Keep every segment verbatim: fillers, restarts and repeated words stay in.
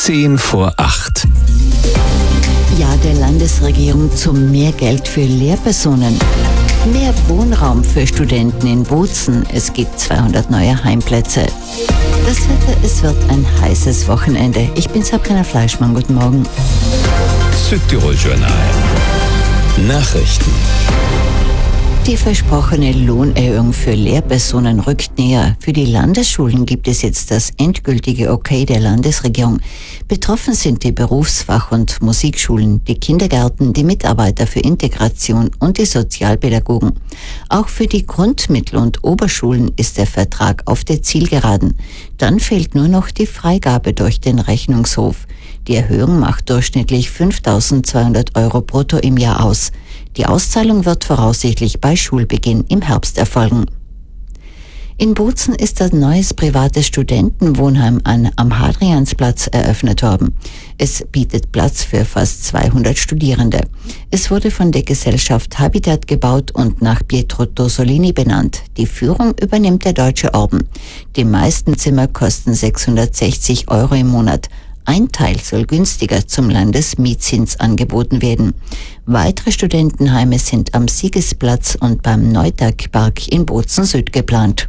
Zehn vor acht. Ja der Landesregierung zum mehr Geld für Lehrpersonen. Mehr Wohnraum für Studenten in Bozen. Es gibt zweihundert neue Heimplätze. Das Wetter, es wird ein heißes Wochenende. Ich bin Sabrina Fleischmann. Guten Morgen. Südtirol-Journal. Nachrichten. Die versprochene Lohnerhöhung für Lehrpersonen rückt näher. Für die Landesschulen gibt es jetzt das endgültige Okay der Landesregierung. Betroffen sind die Berufsfach- und Musikschulen, die Kindergärten, die Mitarbeiter für Integration und die Sozialpädagogen. Auch für die Grundmittel- und Oberschulen ist der Vertrag auf der Zielgeraden. Dann fehlt nur noch die Freigabe durch den Rechnungshof. Die Erhöhung macht durchschnittlich fünftausendzweihundert Euro brutto im Jahr aus. Die Auszahlung wird voraussichtlich bei Schulbeginn im Herbst erfolgen. In Bozen ist ein neues privates Studentenwohnheim an, am Hadriansplatz eröffnet worden. Es bietet Platz für fast zweihundert Studierende. Es wurde von der Gesellschaft Habitat gebaut und nach Pietro Tosolini benannt. Die Führung übernimmt der Deutsche Orden. Die meisten Zimmer kosten sechshundertsechzig Euro im Monat. Ein Teil soll günstiger zum Landesmietzins angeboten werden. Weitere Studentenheime sind am Siegesplatz und beim Neutagpark in Bozen Süd geplant.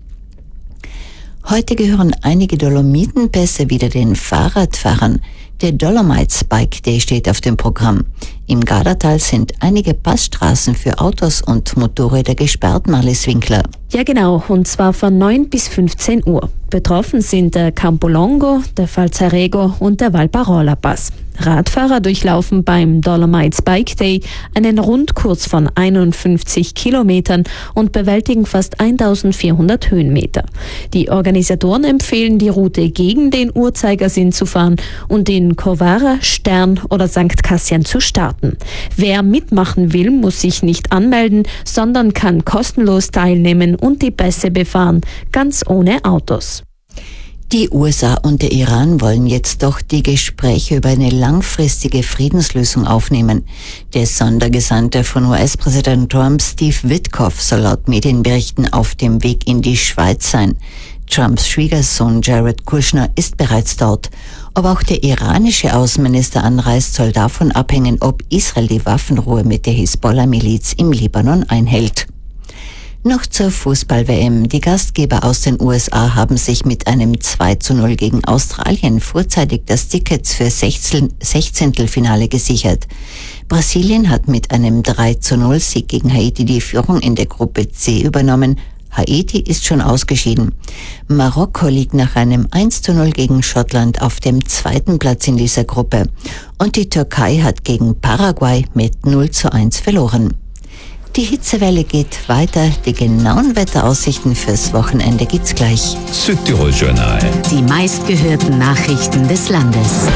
Heute gehören einige Dolomitenpässe wieder den Fahrradfahrern. Der Dolomites Bike Day steht auf dem Programm. Im Gardatal sind einige Passstraßen für Autos und Motorräder gesperrt, Marlies Winkler. Ja genau, und zwar von neun bis fünfzehn Uhr. Betroffen sind der Campolongo, der Falzarego und der Valparola Pass. Radfahrer durchlaufen beim Dolomites Bike Day einen Rundkurs von einundfünfzig Kilometern und bewältigen fast eintausendvierhundert Höhenmeter. Die Organisatoren empfehlen, die Route gegen den Uhrzeigersinn zu fahren und in Corvara, Stern oder Sankt Kassian zu starten. Wer mitmachen will, muss sich nicht anmelden, sondern kann kostenlos teilnehmen und die Pässe befahren, ganz ohne Autos. Die U S A und der Iran wollen jetzt doch die Gespräche über eine langfristige Friedenslösung aufnehmen. Der Sondergesandte von U S-Präsident Trump, Steve Witkoff, soll laut Medienberichten auf dem Weg in die Schweiz sein. Trumps Schwiegersohn Jared Kushner ist bereits dort. Ob auch der iranische Außenminister anreist, soll davon abhängen, ob Israel die Waffenruhe mit der Hisbollah-Miliz im Libanon einhält. Noch zur Fußball-W M. Die Gastgeber aus den U S A haben sich mit einem zwei zu null gegen Australien vorzeitig das Ticket für Sechzehntelfinale gesichert. Brasilien hat mit einem drei zu null Sieg gegen Haiti die Führung in der Gruppe C übernommen. Haiti ist schon ausgeschieden. Marokko liegt nach einem eins zu null gegen Schottland auf dem zweiten Platz in dieser Gruppe. Und die Türkei hat gegen Paraguay mit null zu eins verloren. Die Hitzewelle geht weiter. Die genauen Wetteraussichten fürs Wochenende gibt's gleich. Südtirol-Journal. Die meistgehörten Nachrichten des Landes.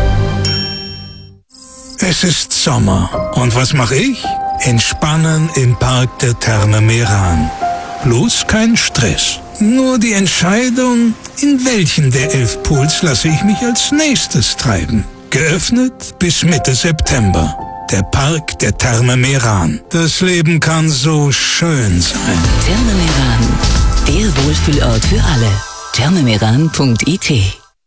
Es ist Sommer. Und was mache ich? Entspannen im Park der Therme Meran. Bloß kein Stress. Nur die Entscheidung, in welchen der elf Pools lasse ich mich als nächstes treiben. Geöffnet bis Mitte September. Der Park der Therme Meran. Das Leben kann so schön sein. Therme Meran, der Wohlfühlort für alle. thermemeran punkt I T.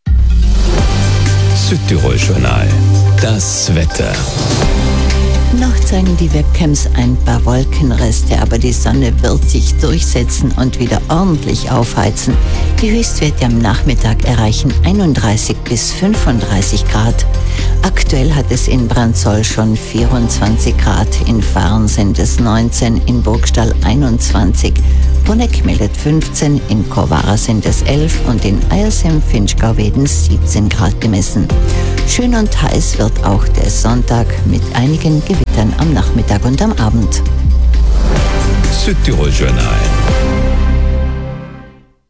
Südtirol-Journal. Das Wetter. Noch zeigen die Webcams ein paar Wolkenreste, aber die Sonne wird sich durchsetzen und wieder ordentlich aufheizen. Die Höchstwerte am Nachmittag erreichen einunddreißig bis fünfunddreißig Grad. Aktuell hat es in Brandsol schon vierundzwanzig Grad, in Fahren sind es neunzehn, in Burgstall einundzwanzig, Bonneck meldet fünfzehn, in Corvara sind es elf und in Eiersheim-Finchgau-Werden siebzehn Grad gemessen. Schön und heiß wird auch der Sonntag mit einigen Gewittern am Nachmittag und am Abend. Südtirol-Journal.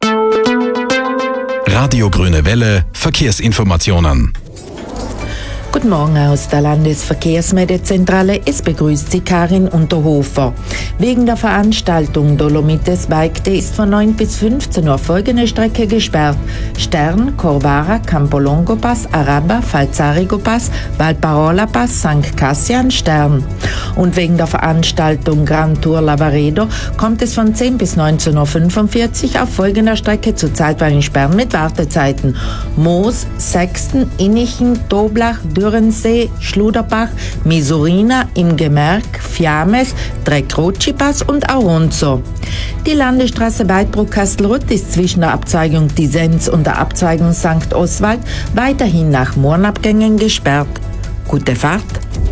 Radio Grüne Welle, Verkehrsinformationen. Guten Morgen aus der Landesverkehrsmeldezentrale. Es begrüßt Sie Karin Unterhofer. Wegen der Veranstaltung Dolomites Bike Day ist von neun bis fünfzehn Uhr folgende Strecke gesperrt: Stern, Corvara, Campolongo Pass, Araba, Falzarigo Pass, Valparola Pass, Sankt Cassian, Stern. Und wegen der Veranstaltung Grand Tour Lavaredo kommt es von zehn bis neunzehn Uhr fünfundvierzig auf folgender Strecke zu zeitweiligen Sperren mit Wartezeiten: Moos, Sexten, Innichen, Toblach, Dürrensee, Schluderbach, Misurina, im Gemerk, Fiames, Tre-Croci Pass und Auronzo. Die Landesstraße Weidbruck-Kastelruth ist zwischen der Abzweigung Disenz und der Abzweigung Sankt Oswald weiterhin nach Mohrenabgängen gesperrt. Gute Fahrt!